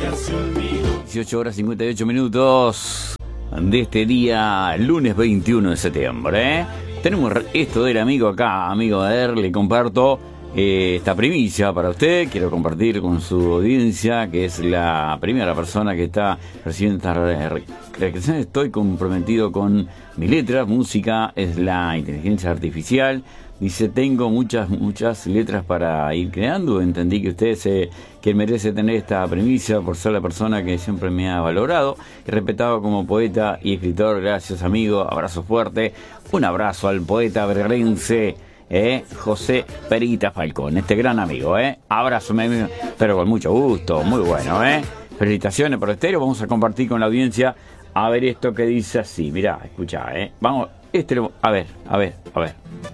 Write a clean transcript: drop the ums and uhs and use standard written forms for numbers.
18 horas 58 minutos de este día, lunes 21 de septiembre. Tenemos esto del amigo acá, amigo de él, le comparto esta primicia para usted. Quiero compartir con su audiencia, que es la primera persona que está recibiendo esta reacción. Estoy comprometido con mi letra, música es la inteligencia artificial. Dice, tengo muchas letras para ir creando. Entendí que usted que merece tener esta primicia por ser la persona que siempre me ha valorado y respetado como poeta y escritor. Gracias, amigo. Abrazo fuerte. Un abrazo al poeta berrense, José Perita Falcón, este gran amigo. Abrazo, pero con mucho gusto. Muy bueno. Felicitaciones por Estéreo. Vamos a compartir con la audiencia. A ver esto que dice así. Mirá, escuchá. Vamos, a ver.